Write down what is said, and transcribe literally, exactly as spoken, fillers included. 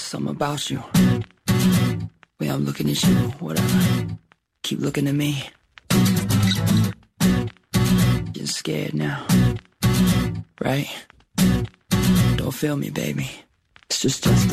something about you. Way I'm looking at you, whatever. Keep looking at me. Getting scared now. Right? Don't feel me, baby. It's just just